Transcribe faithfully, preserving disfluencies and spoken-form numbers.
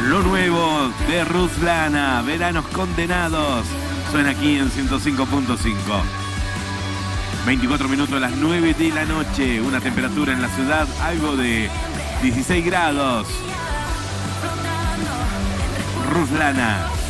Lo nuevo de Ruslana, Veranos Condenados, suena aquí en ciento cinco punto cinco. veinticuatro minutos a las nueve de la noche, una temperatura en la ciudad algo de dieciséis grados. Ruslana.